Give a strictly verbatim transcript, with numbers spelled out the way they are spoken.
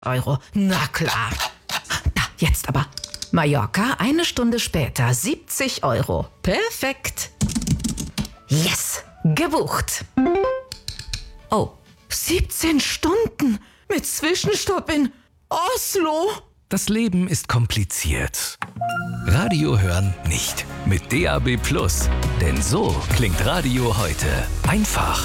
Euro. Na klar. Da, jetzt aber. Mallorca, eine Stunde später, siebzig Euro. Perfekt. Yes, gebucht. Oh, siebzehn Stunden mit Zwischenstopp in Oslo. Das Leben ist kompliziert. Radio hören nicht. Mit D A B Plus. Denn so klingt Radio heute. Einfach.